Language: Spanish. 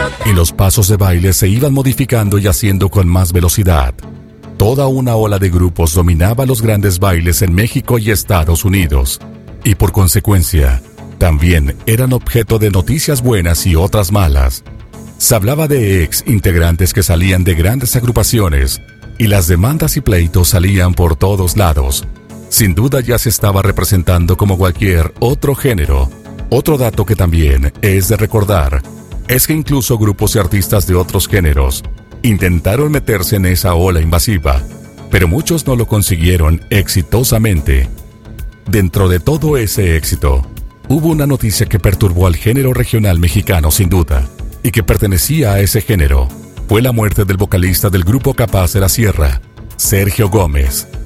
y los pasos de baile se iban modificando y haciendo con más velocidad. Toda una ola de grupos dominaba los grandes bailes en México y Estados Unidos, y por consecuencia, también eran objeto de noticias buenas y otras malas. Se hablaba de ex integrantes que salían de grandes agrupaciones, y las demandas y pleitos salían por todos lados. Sin duda ya se estaba representando como cualquier otro género. Otro dato que también es de recordar es que incluso grupos y artistas de otros géneros intentaron meterse en esa ola invasiva, pero muchos no lo consiguieron exitosamente. Dentro de todo ese éxito, hubo una noticia que perturbó al género regional mexicano sin duda, y que pertenecía a ese género. Fue la muerte del vocalista del grupo Capaz de la Sierra, Sergio Gómez.